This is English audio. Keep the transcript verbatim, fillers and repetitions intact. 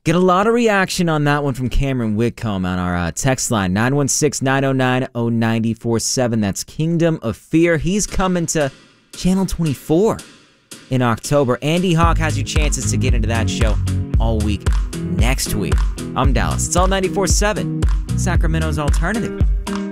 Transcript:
Get a lot of reaction on that one from Cameron Whitcomb on our uh, text line, nine one six, nine oh nine, oh nine four seven. That's Kingdom of Fear. He's coming to Channel twenty-four in October. Andy Hawk has your chances to get into that show all week next week. I'm Dallas. It's all ninety-four seven, Sacramento's alternative.